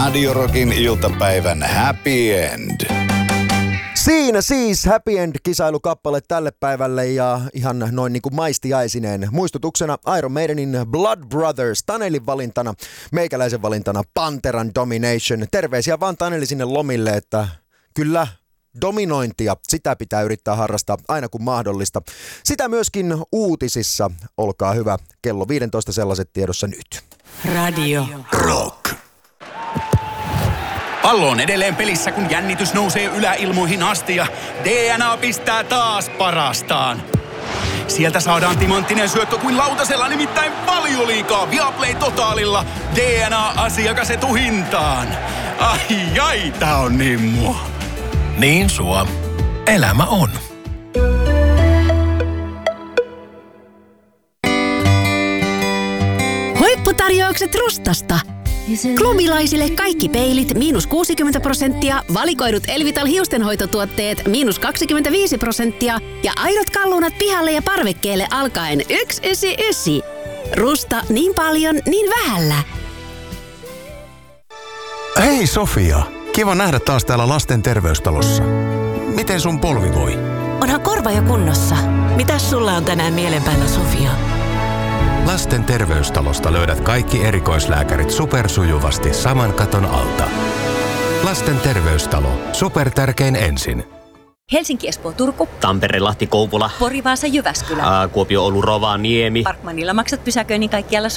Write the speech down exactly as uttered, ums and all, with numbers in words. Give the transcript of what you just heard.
Radio Rockin iltapäivän Happy End. Siinä siis Happy End-kisailukappale tälle päivälle ja ihan noin niin kuin maistiaisineen. Muistutuksena Iron Maidenin Blood Brothers Tanelin valintana, meikäläisen valintana Panteran Domination. Terveisiä vaan Taneli sinne lomille, että kyllä dominointia, sitä pitää yrittää harrastaa aina kun mahdollista. Sitä myöskin uutisissa, olkaa hyvä, kello viisitoista sellaiset tiedossa nyt. Radio Rock. Pallo on edelleen pelissä, kun jännitys nousee yläilmoihin asti ja D N A pistää taas parastaan. Sieltä saadaan timanttinen syöttö kuin lautasella, nimittäin Valioliigaa Viaplay Totaalilla. D N A-asiakas etuhintaan. Ai ai, tää on niin mua. Niin sua. Elämä on. Huipputarjoukset Rustasta. Klumilaisille kaikki peilit miinus kuusikymmentä prosenttia, valikoidut Elvital hiustenhoitotuotteet miinus kaksikymmentäviisi prosenttia ja aidot kalluunat pihalle ja parvekkeelle alkaen yksi yhdeksänkymmentäyhdeksän. Rusta niin paljon, niin vähällä. Hei Sofia, kiva nähdä taas täällä lasten terveystalossa. Miten sun polvi voi? Onhan korva jo kunnossa. Mitäs sulla on tänään mielen päällä, Sofia? Lasten terveystalosta löydät kaikki erikoislääkärit supersujuvasti saman katon alta. Lasten terveystalo. Supertärkein ensin. Helsinki, Espoo, Turku. Tampere, Lahti, Kouvola. Pori, Vaasa, Jyväskylä. Ää, Kuopio, Oulu, Rovaniemi. Parkmanilla maksat pysäköinnin kaikkialla